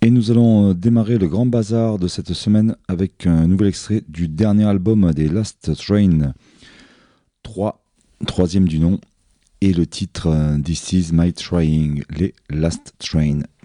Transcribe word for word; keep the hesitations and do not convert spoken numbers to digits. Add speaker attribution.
Speaker 1: Et nous allons démarrer le grand bazar de cette semaine avec un nouvel extrait du dernier album des Last Train, trois, troisième du nom, et le titre This Is My Trying, les Last Train.